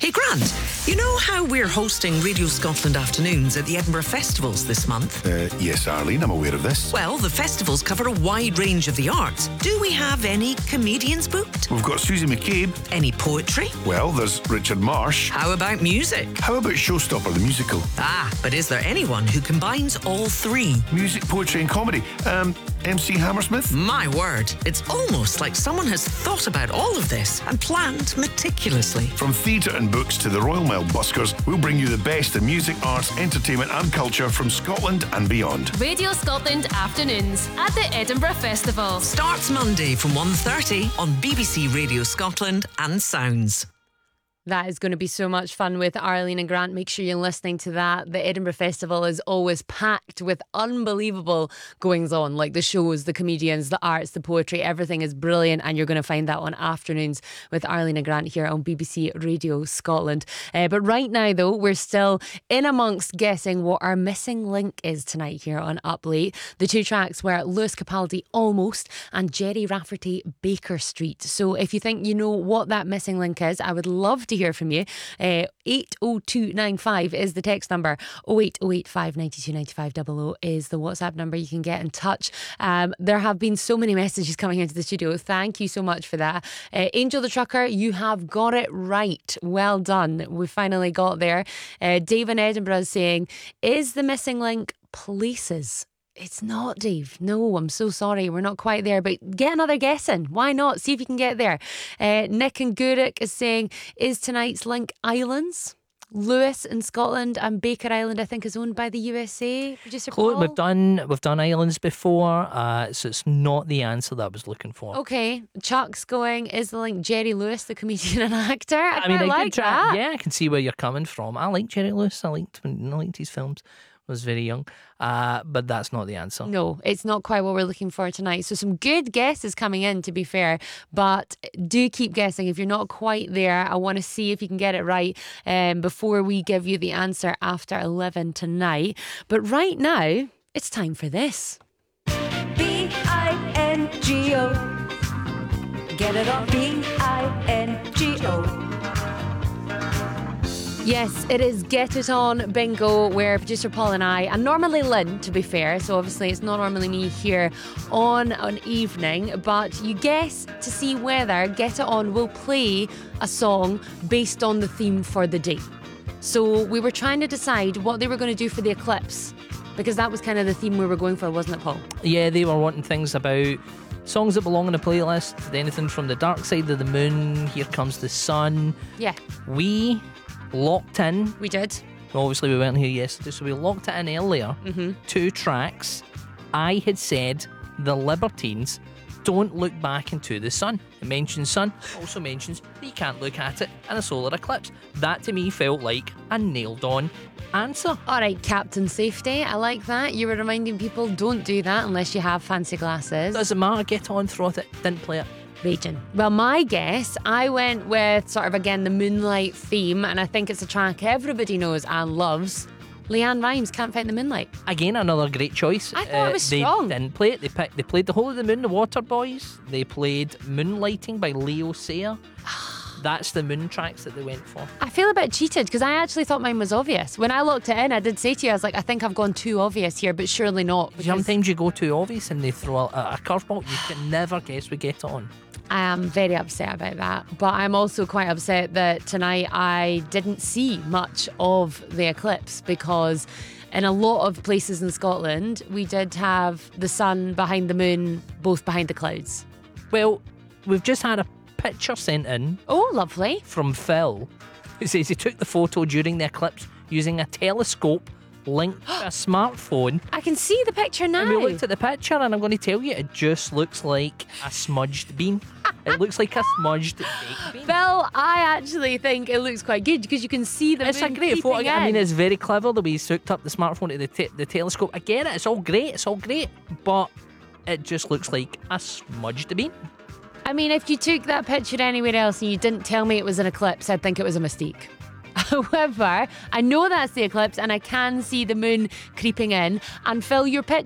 Hey Grant, you know how we're hosting Radio Scotland afternoons at the Edinburgh Festivals this month? Yes, Arlene, I'm aware of this. Well, the festivals cover a wide range of the arts. Do we have any comedians booked? We've got Susie McCabe. Any poetry? Well, there's Richard Marsh. How about music? How about Showstopper, the musical? But is there anyone who combines all three? Music, poetry and comedy. MC Hammersmith? My word, it's almost like someone has thought about all of this and planned meticulously. From theatre and books to the Royal Mail buskers, we'll bring you the best in music, arts, entertainment and culture from Scotland and beyond. Radio Scotland afternoons at the Edinburgh Festival. Starts Monday from 1:30 on BBC Radio Scotland and Sounds. That is going to be so much fun with Arlene and Grant. Make sure you're listening to that. The Edinburgh Festival is always packed with unbelievable goings on, like the shows, the comedians, the arts, the poetry. Everything is brilliant, and you're going to find that on afternoons with Arlene and Grant here on BBC Radio Scotland. But right now, though, we're still in amongst guessing what our missing link is tonight here on Up Late. The two tracks were Lewis Capaldi, Almost, and Jerry Rafferty, Baker Street. So if you think you know what that missing link is, I would love to hear from you. 80295 is the text number. 08085 92 95 00 is the WhatsApp number. You can get in touch. There have been so many messages coming into the studio. Thank you so much for that. Angel the Trucker, you have got it right. Well done. We finally got there. Dave in Edinburgh is saying, is the missing link places? It's not, Dave. No, I'm so sorry. We're not quite there, but get another guess in. Why not? See if you can get there. Nick in Gourock is saying, is tonight's link islands? Lewis in Scotland and Baker Island, I think, is owned by the USA. Producer Paul? We've done islands before, so it's not the answer that I was looking for. Okay. Chuck's going, is the link Jerry Lewis, the comedian and actor? I mean, like that. Yeah, I can see where you're coming from. I like Jerry Lewis. I liked his films. I was very young, but that's not the answer. No, it's not quite what we're looking for tonight. So some good guesses coming in, to be fair, but do keep guessing. If you're not quite there, I want to see if you can get it right before we give you the answer after 11 tonight. But right now, it's time for this. B-I-N-G-O. Get it on B-I-N-G-O. Yes, it is Get It On Bingo, where producer Paul and I, and normally Lynn, to be fair, so obviously it's not normally me here on an evening, but you guess to see whether Get It On will play a song based on the theme for the day. So we were trying to decide what they were going to do for the eclipse, because that was kind of the theme we were going for, wasn't it, Paul? Yeah, they were wanting things about songs that belong on a playlist, anything from The Dark Side of the Moon, Here Comes the Sun. Yeah. We locked in. We did. Obviously, we weren't here yesterday, so we locked it in earlier. Two tracks. I had said The Libertines, Don't Look Back Into the Sun. It mentions sun, also mentions that you can't look at it in a solar eclipse. That to me felt like a nailed on answer. Alright, Captain Safety, I like that. You were reminding people, don't do that unless you have fancy glasses. Doesn't matter, Get On, throw it, didn't play it. Raging. Well, my guess, I went with sort of, again, the Moonlight theme, and I think it's a track everybody knows and loves. Leanne Rimes, Can't Fight the Moonlight. Again, another great choice. I thought it was strong. They didn't play it. They played The Whole of the Moon, The Waterboys. They played Moonlighting by Leo Sayer. That's the Moon tracks that they went for. I feel a bit cheated because I actually thought mine was obvious. When I looked it in, I did say to you, I was like, I think I've gone too obvious here, but surely not. Sometimes you go too obvious and they throw a curveball. You can never guess we Get On. I am very upset about that, but I'm also quite upset that tonight I didn't see much of the eclipse, because in a lot of places in Scotland we did have the sun behind the moon, both behind the clouds. Well, we've just had a picture sent in. Oh, lovely. From Phil, who says he took the photo during the eclipse using a telescope linked to a smartphone. I can see the picture now. And we looked at the picture, and I'm going to tell you, it just looks like a smudged bean. It looks like a smudged baked bean. Bill, I actually think it looks quite good because you can see the It's a moon great photo. peeping I mean, in. it's very clever the way he's hooked up the smartphone to the telescope. I get it. It's all great. But it just looks like a smudged bean. I mean, if you took that picture anywhere else and you didn't tell me it was an eclipse, I'd think it was a mistake. However, I know that's the eclipse and I can see the moon creeping in. And Phil, your picture